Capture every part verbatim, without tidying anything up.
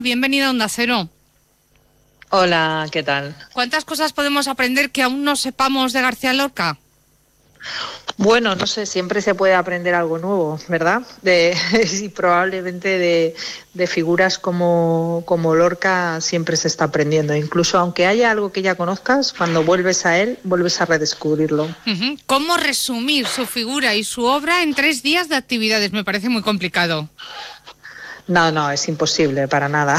Bienvenida a Onda Cero. Hola, ¿qué tal? ¿Cuántas cosas podemos aprender que aún no sepamos de García Lorca? Bueno, no sé, siempre se puede aprender algo nuevo, ¿verdad? De, y probablemente de, de figuras como, como Lorca siempre se está aprendiendo. Incluso aunque haya algo que ya conozcas, cuando vuelves a él, vuelves a redescubrirlo. Uh-huh. ¿Cómo resumir su figura y su obra en tres días de actividades? Me parece muy complicado. No, no, es imposible, para nada.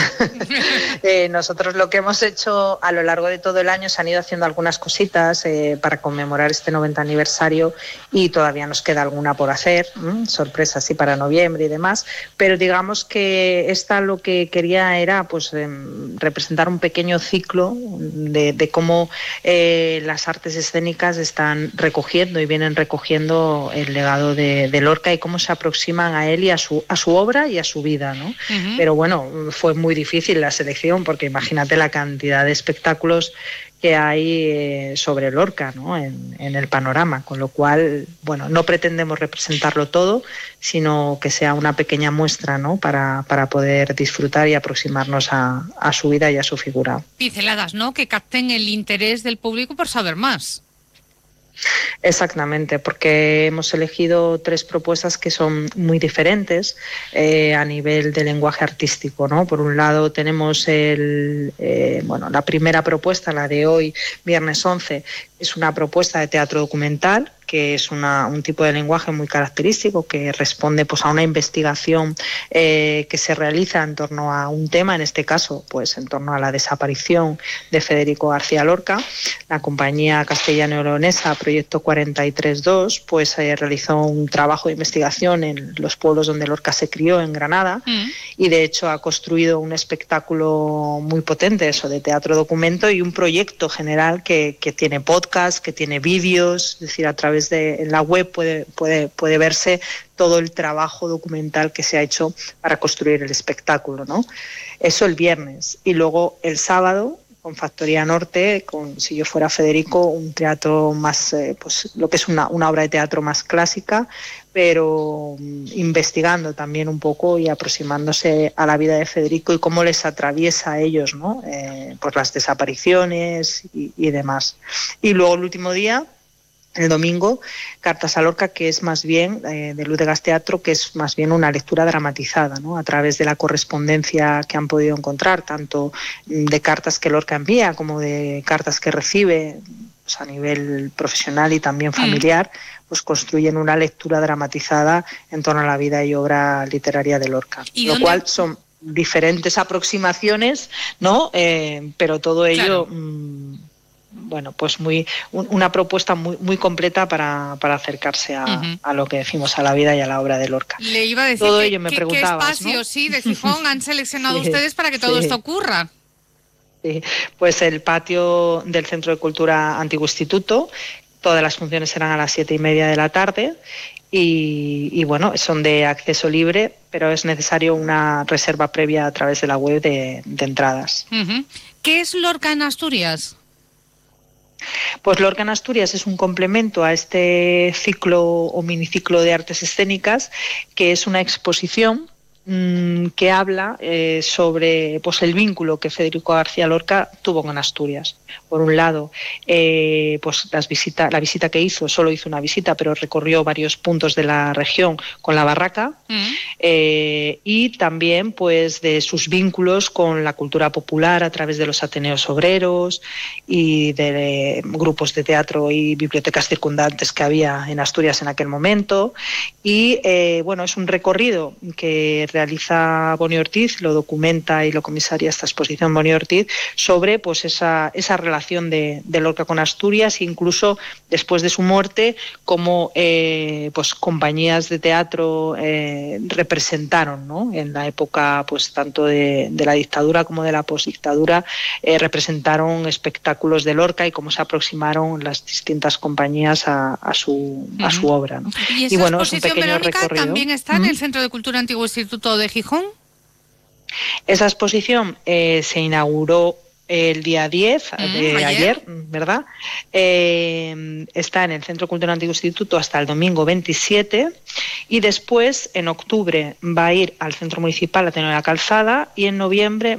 eh, nosotros lo que hemos hecho a lo largo de todo el año, se han ido haciendo algunas cositas eh, para conmemorar este noventa aniversario y todavía nos queda alguna por hacer, ¿m? sorpresas sí para noviembre y demás, pero digamos que esta lo que quería era pues eh, representar un pequeño ciclo de, de cómo eh, las artes escénicas están recogiendo y vienen recogiendo el legado de, de Lorca y cómo se aproximan a él y a su, a su obra y a su vida, ¿no? Uh-huh. Pero bueno, fue muy difícil la selección porque imagínate la cantidad de espectáculos que hay eh, sobre Lorca, ¿no? en, en el panorama, con lo cual, bueno, no pretendemos representarlo todo, sino que sea una pequeña muestra, ¿no? para, para poder disfrutar y aproximarnos a, a su vida y a su figura. Pinceladas, ¿no? Que capten el interés del público por saber más. Exactamente, porque hemos elegido tres propuestas que son muy diferentes eh, a nivel de lenguaje artístico, ¿no? Por un lado tenemos el, eh, bueno, la primera propuesta, la de hoy, viernes once, es una propuesta de teatro documental, que es una, un tipo de lenguaje muy característico que responde pues, a una investigación eh, que se realiza en torno a un tema, en este caso pues en torno a la desaparición de Federico García Lorca. La compañía castellano-leonesa Proyecto cuarenta y tres dos pues eh, realizó un trabajo de investigación en los pueblos donde Lorca se crió, en Granada, mm. y de hecho ha construido un espectáculo muy potente, eso de teatro documento, y un proyecto general que, que tiene podcast, que tiene vídeos, es decir, a través de en la web puede, puede, puede verse todo el trabajo documental que se ha hecho para construir el espectáculo, ¿no? Eso el viernes. Y luego el sábado, con Factoría Norte, con Si yo fuera Federico, un teatro más, eh, pues lo que es una, una obra de teatro más clásica, pero um, investigando también un poco y aproximándose a la vida de Federico y cómo les atraviesa a ellos, ¿no? Eh, pues las desapariciones y, y demás. Y luego el último día, el domingo, Cartas a Lorca, que es más bien, eh, de Luz de Gas Teatro, que es más bien una lectura dramatizada, ¿no? A través de la correspondencia que han podido encontrar, tanto de cartas que Lorca envía como de cartas que recibe, pues a nivel profesional y también familiar, mm. pues construyen una lectura dramatizada en torno a la vida y obra literaria de Lorca. Lo dónde? cual son diferentes aproximaciones, ¿no? Eh, pero todo ello... Claro. Mmm, bueno, pues muy una propuesta muy muy completa para, para acercarse a, uh-huh. a lo que decimos, a la vida y a la obra de Lorca. Le iba a decir todo que, ello me que, preguntabas, qué espacio, ¿no? sí, de Gijón han seleccionado sí, ustedes para que todo sí. esto ocurra. Sí. Pues el patio del Centro de Cultura Antiguo Instituto, todas las funciones serán a las siete y media de la tarde y, y bueno, son de acceso libre, pero es necesario una reserva previa a través de la web de, de entradas. Uh-huh. ¿Qué es Lorca en Asturias? Pues Lorca en Asturias es un complemento a este ciclo o miniciclo de artes escénicas, que es una exposición mmm, que habla eh, sobre pues, el vínculo que Federico García Lorca tuvo con Asturias. Por un lado, eh, pues las visita, la visita que hizo, solo hizo una visita, pero recorrió varios puntos de la región con la barraca, mm. eh, y también pues de sus vínculos con la cultura popular a través de los ateneos obreros y de, de grupos de teatro y bibliotecas circundantes que había en Asturias en aquel momento. Y eh, bueno, es un recorrido que realiza Boni Ortiz, lo documenta y lo comisaria esta exposición Boni Ortiz, sobre pues esa, esa relación de, de Lorca con Asturias, incluso después de su muerte, cómo eh, pues compañías de teatro eh, representaron, ¿no? En la época pues tanto de, de la dictadura como de la posdictadura, eh, representaron espectáculos de Lorca y cómo se aproximaron las distintas compañías a, a, su, uh-huh. a su obra, ¿no? Y esa y bueno, exposición, es un pequeño Verónica, recorrido. ¿También está uh-huh. en el Centro de Cultura Antiguo Instituto de Gijón? Esa exposición eh, se inauguró el día diez de mm, ayer. ayer, ¿verdad? Eh, está en el Centro Cultural Antiguo Instituto hasta el domingo veintisiete y después, en octubre, va a ir al Centro Municipal Ateneo de la Calzada y en noviembre